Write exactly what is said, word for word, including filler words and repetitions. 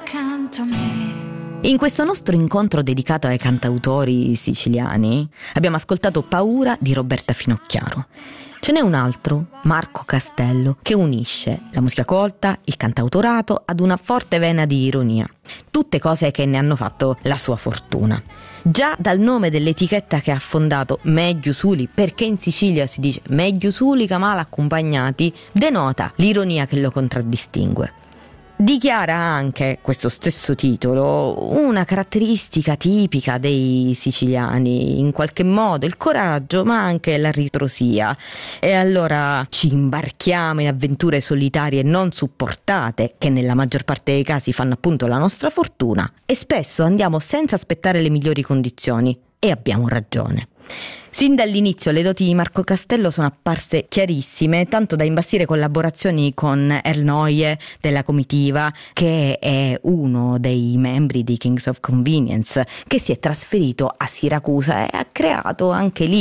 accanto a me. In questo nostro incontro dedicato ai cantautori siciliani abbiamo ascoltato Paura di Roberta Finocchiaro. Ce n'è un altro, Marco Castello, che unisce la musica colta, il cantautorato ad una forte vena di ironia. Tutte cose che ne hanno fatto la sua fortuna. Già dal nome dell'etichetta che ha fondato, Meglio Suli, perché in Sicilia si dice Meglio Suli che mal accompagnati, denota l'ironia che lo contraddistingue. Dichiara anche questo stesso titolo una caratteristica tipica dei siciliani, in qualche modo il coraggio ma anche la ritrosia. E allora ci imbarchiamo in avventure solitarie non supportate, che nella maggior parte dei casi fanno appunto la nostra fortuna, e spesso andiamo senza aspettare le migliori condizioni, e abbiamo ragione. Sin dall'inizio le doti di Marco Castello sono apparse chiarissime, tanto da imbastire collaborazioni con Ernoie della Comitiva, che è uno dei membri di Kings of Convenience, che si è trasferito a Siracusa e ha creato anche lì